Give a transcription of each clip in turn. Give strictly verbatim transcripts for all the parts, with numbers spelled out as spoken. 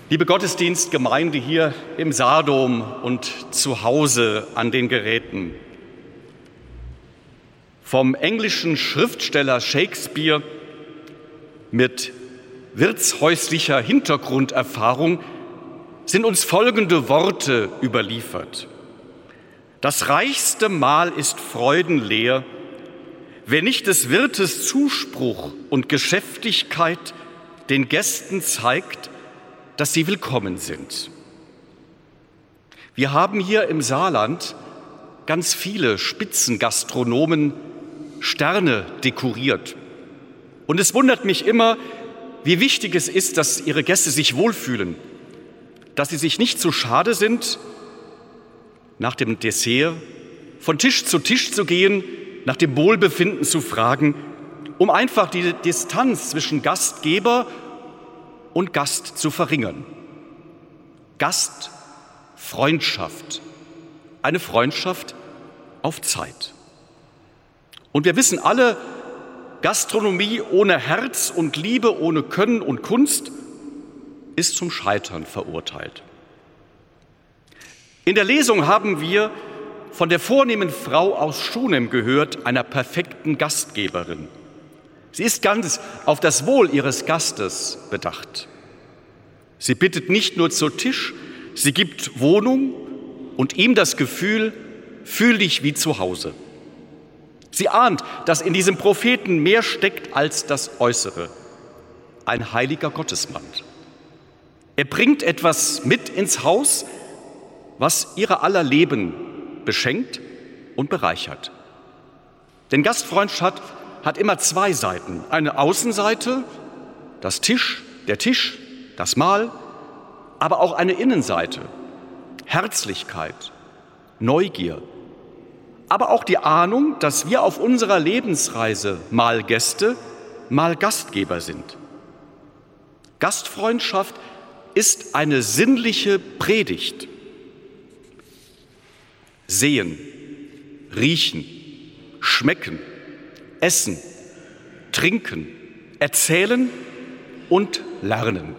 Liebe Gottesdienstgemeinde hier im Saardom und zu Hause an den Geräten. Vom englischen Schriftsteller Shakespeare mit wirtshäuslicher Hintergrunderfahrung sind uns folgende Worte überliefert. Das reichste Mahl ist freudenleer, wer nicht des Wirtes Zuspruch und Geschäftigkeit den Gästen zeigt, dass sie willkommen sind. Wir haben hier im Saarland ganz viele Spitzengastronomen Sterne dekoriert. Und es wundert mich immer, wie wichtig es ist, dass ihre Gäste sich wohlfühlen, dass sie sich nicht zu schade sind, nach dem Dessert von Tisch zu Tisch zu gehen, nach dem Wohlbefinden zu fragen, um einfach die Distanz zwischen Gastgeber und Gast zu verringern. Gastfreundschaft, eine Freundschaft auf Zeit. Und wir wissen alle, Gastronomie ohne Herz und Liebe, ohne Können und Kunst ist zum Scheitern verurteilt. In der Lesung haben wir von der vornehmen Frau aus Schunem gehört, einer perfekten Gastgeberin. Sie ist ganz auf das Wohl ihres Gastes bedacht. Sie bittet nicht nur zu Tisch, sie gibt Wohnung und ihm das Gefühl, fühl dich wie zu Hause. Sie ahnt, dass in diesem Propheten mehr steckt als das Äußere. Ein heiliger Gottesmann. Er bringt etwas mit ins Haus, was ihrer aller Leben beschenkt und bereichert. Denn Gastfreundschaft hat immer zwei Seiten. Eine Außenseite, das Tisch, der Tisch, das Mahl, aber auch eine Innenseite, Herzlichkeit, Neugier, aber auch die Ahnung, dass wir auf unserer Lebensreise mal Gäste, mal Gastgeber sind. Gastfreundschaft ist eine sinnliche Predigt. Sehen, riechen, schmecken, essen, trinken, erzählen und lernen.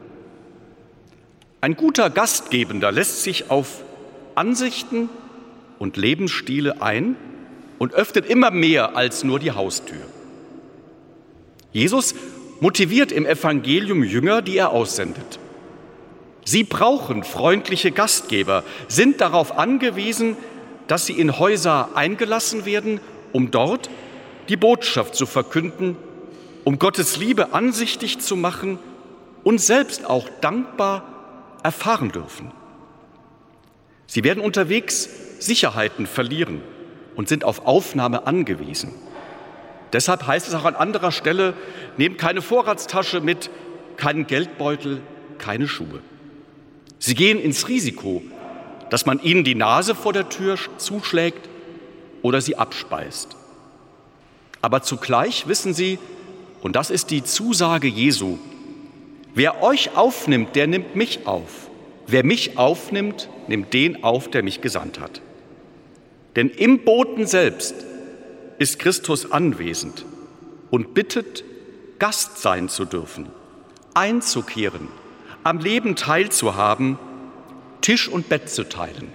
Ein guter Gastgebender lässt sich auf Ansichten und Lebensstile ein und öffnet immer mehr als nur die Haustür. Jesus motiviert im Evangelium Jünger, die er aussendet. Sie brauchen freundliche Gastgeber, sind darauf angewiesen, dass sie in Häuser eingelassen werden, um dort die Botschaft zu verkünden, um Gottes Liebe ansichtig zu machen und selbst auch dankbar erfahren dürfen. Sie werden unterwegs Sicherheiten verlieren und sind auf Aufnahme angewiesen. Deshalb heißt es auch an anderer Stelle, nehmt keine Vorratstasche mit, keinen Geldbeutel, keine Schuhe. Sie gehen ins Risiko, dass man ihnen die Nase vor der Tür zuschlägt oder sie abspeist. Aber zugleich wissen sie, und das ist die Zusage Jesu, wer euch aufnimmt, der nimmt mich auf. Wer mich aufnimmt, nimmt den auf, der mich gesandt hat. Denn im Boten selbst ist Christus anwesend und bittet, Gast sein zu dürfen, einzukehren, am Leben teilzuhaben, Tisch und Bett zu teilen.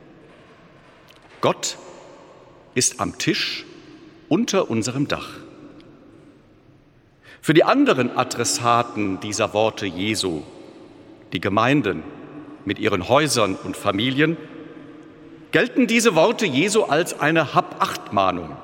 Gott ist am Tisch unter unserem Dach. Für die anderen Adressaten dieser Worte Jesu, die Gemeinden mit ihren Häusern und Familien, gelten diese Worte Jesu als eine Hab-Acht-Mahnung.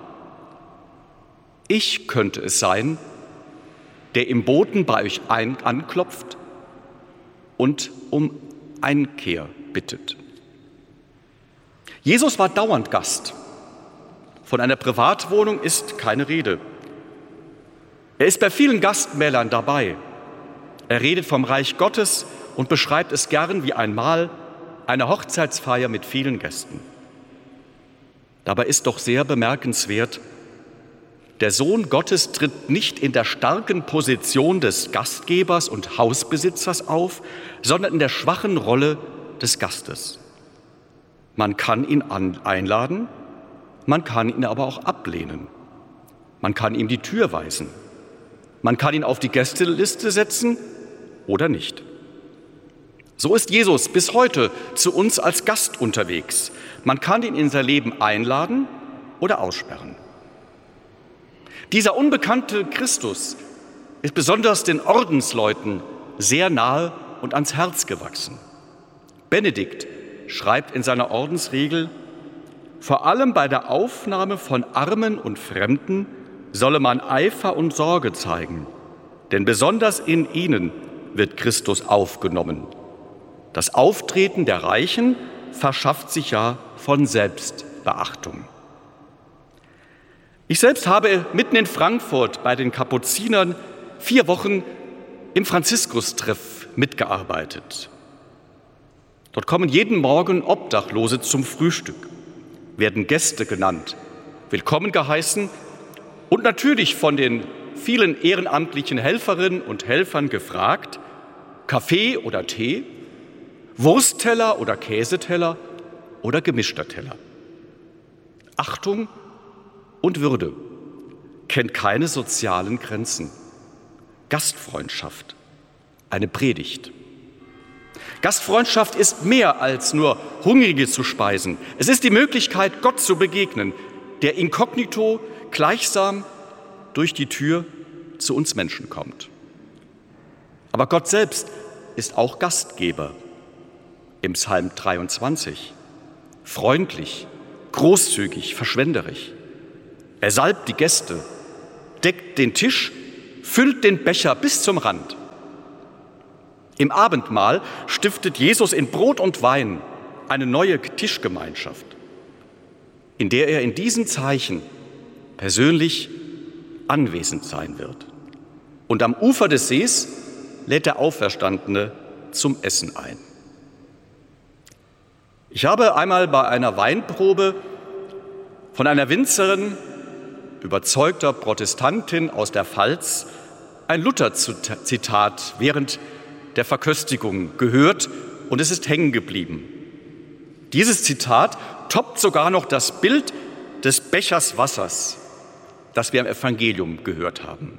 Ich könnte es sein, der im Boten bei euch ein- anklopft und um Einkehr bittet. Jesus war dauernd Gast. Von einer Privatwohnung ist keine Rede. Er ist bei vielen Gastmälern dabei. Er redet vom Reich Gottes und beschreibt es gern wie ein Mahl, eine Hochzeitsfeier mit vielen Gästen. Dabei ist doch sehr bemerkenswert, der Sohn Gottes tritt nicht in der starken Position des Gastgebers und Hausbesitzers auf, sondern in der schwachen Rolle des Gastes. Man kann ihn einladen, man kann ihn aber auch ablehnen. Man kann ihm die Tür weisen. Man kann ihn auf die Gästeliste setzen oder nicht. So ist Jesus bis heute zu uns als Gast unterwegs. Man kann ihn in sein Leben einladen oder aussperren. Dieser unbekannte Christus ist besonders den Ordensleuten sehr nahe und ans Herz gewachsen. Benedikt schreibt in seiner Ordensregel: Vor allem bei der Aufnahme von Armen und Fremden solle man Eifer und Sorge zeigen, denn besonders in ihnen wird Christus aufgenommen. Das Auftreten der Reichen verschafft sich ja von selbst Beachtung. Ich selbst habe mitten in Frankfurt bei den Kapuzinern vier Wochen im Franziskus-Treff mitgearbeitet. Dort kommen jeden Morgen Obdachlose zum Frühstück, werden Gäste genannt, willkommen geheißen und natürlich von den vielen ehrenamtlichen Helferinnen und Helfern gefragt: Kaffee oder Tee, Wurstteller oder Käseteller oder gemischter Teller. Achtung und Würde kennt keine sozialen Grenzen. Gastfreundschaft, eine Predigt. Gastfreundschaft ist mehr als nur Hungrige zu speisen. Es ist die Möglichkeit, Gott zu begegnen, der inkognito gleichsam durch die Tür zu uns Menschen kommt. Aber Gott selbst ist auch Gastgeber. Im Psalm dreiundzwanzig. Freundlich, großzügig, verschwenderisch. Er salbt die Gäste, deckt den Tisch, füllt den Becher bis zum Rand. Im Abendmahl stiftet Jesus in Brot und Wein eine neue Tischgemeinschaft, in der er in diesen Zeichen persönlich anwesend sein wird. Und am Ufer des Sees lädt der Auferstandene zum Essen ein. Ich habe einmal bei einer Weinprobe von einer Winzerin, überzeugter Protestantin aus der Pfalz, ein Luther-Zitat während der Verköstigung gehört und es ist hängen geblieben. Dieses Zitat toppt sogar noch das Bild des Bechers Wassers, das wir im Evangelium gehört haben.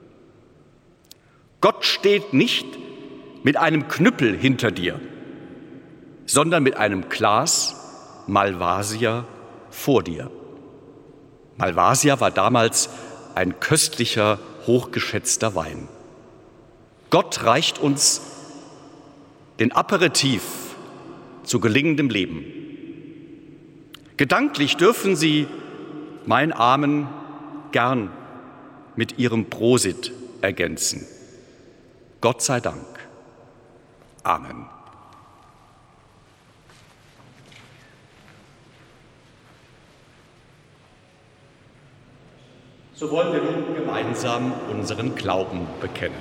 Gott steht nicht mit einem Knüppel hinter dir, sondern mit einem Glas Malvasia vor dir. Malvasia war damals ein köstlicher, hochgeschätzter Wein. Gott reicht uns den Aperitif zu gelingendem Leben. Gedanklich dürfen Sie mein Amen gern mit Ihrem Prosit ergänzen. Gott sei Dank. Amen. So wollen wir nun gemeinsam unseren Glauben bekennen.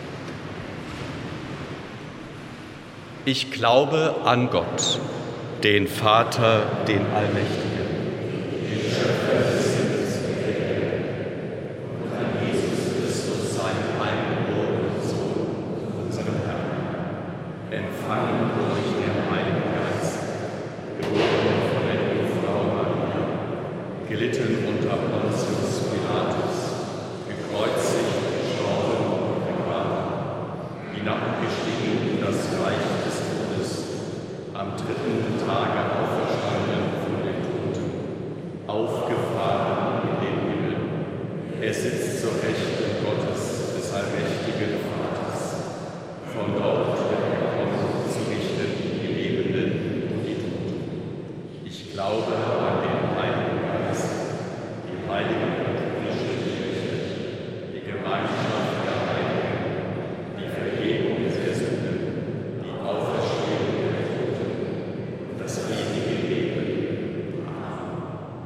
Ich glaube an Gott, den Vater, den Allmächtigen, den Schöpfer des Himmels und der Erde, und an Jesus Christus, seinen eingeborenen Sohn, unseren Herrn, empfangen durch den Heiligen Geist, geboren von der Jungfrau Maria, gelitten unter Pontius Pilatus, gekreuzigt, gestorben und begraben, hinabgestiegen in das Reich des Todes, am dritten Tage auferstanden von den Toten, aufgefahren in den Himmel. Er sitzt zur Rechten Gottes, des allmächtigen Vaters. Von dort wird er kommen, zu richten die Lebenden und die Toten. Ich glaube an den Heiligen Geist, die heilige katholische Kirche, die Gemeinschaft der Heiligen, die Vergebung der Sünden, die Auferstehung der Toten und das ewige Leben. Amen.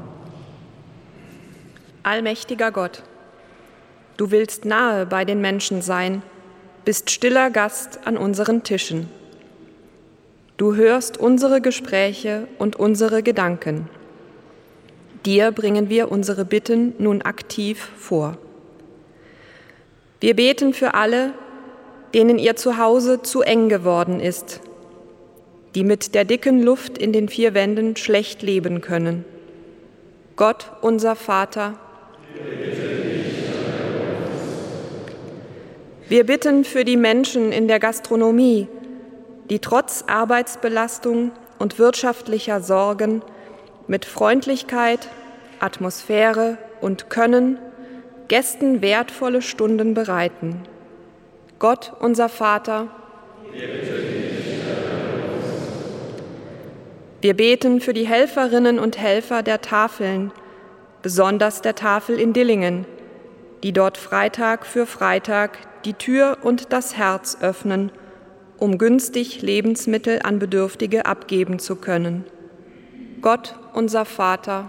Allmächtiger Gott, du willst nahe bei den Menschen sein, bist stiller Gast an unseren Tischen. Du hörst unsere Gespräche und unsere Gedanken. Dir bringen wir unsere Bitten nun aktiv vor. Wir beten für alle, denen ihr Zuhause zu eng geworden ist, die mit der dicken Luft in den vier Wänden schlecht leben können. Gott, unser Vater, wir bitten für die Menschen in der Gastronomie, die trotz Arbeitsbelastung und wirtschaftlicher Sorgen mit Freundlichkeit, Atmosphäre und Können Gästen wertvolle Stunden bereiten. Gott, unser Vater, wir beten für die Helferinnen und Helfer der Tafeln, besonders der Tafel in Dillingen, die dort Freitag für Freitag die Tür und das Herz öffnen, um günstig Lebensmittel an Bedürftige abgeben zu können. Gott, unser Vater,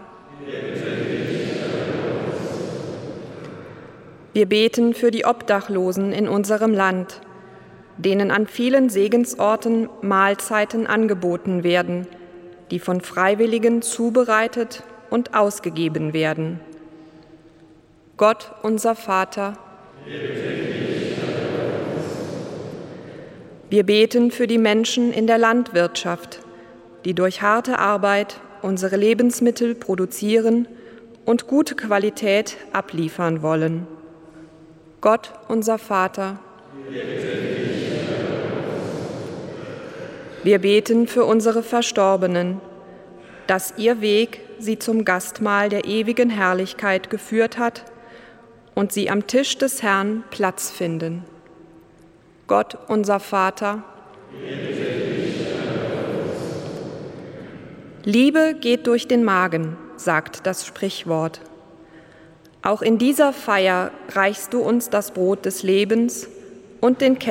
wir beten für die Obdachlosen in unserem Land, denen an vielen Segensorten Mahlzeiten angeboten werden, die von Freiwilligen zubereitet und ausgegeben werden. Gott, unser Vater, wir beten für die Menschen in der Landwirtschaft, die durch harte Arbeit unsere Lebensmittel produzieren und gute Qualität abliefern wollen. Gott, unser Vater, wir beten für unsere Verstorbenen, dass ihr Weg sie zum Gastmahl der ewigen Herrlichkeit geführt hat und sie am Tisch des Herrn Platz finden. Gott, unser Vater, Liebe geht durch den Magen, sagt das Sprichwort. Auch in dieser Feier reichst du uns das Brot des Lebens und den Kelch